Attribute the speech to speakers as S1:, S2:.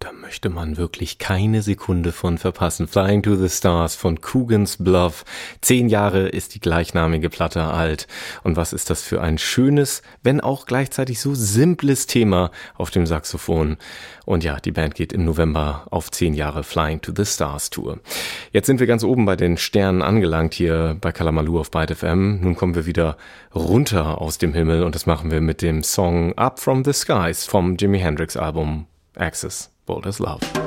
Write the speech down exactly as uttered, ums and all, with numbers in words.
S1: da möchte man wirklich keine Sekunde von verpassen. Flying to the Stars von Coogan's Bluff. Zehn Jahre ist die gleichnamige Platte alt. Und was ist das für ein schönes, wenn auch gleichzeitig so simples Thema auf dem Saxophon. Und ja, die Band geht im November auf zehn Jahre Flying to the Stars Tour. Jetzt sind wir ganz oben bei den Sternen angelangt hier bei Kalamaloo auf Byte F M. Nun kommen wir wieder runter aus dem Himmel und das machen wir mit dem Song Up from the Skies vom Jimi Hendrix Album Axis, Bold as Love.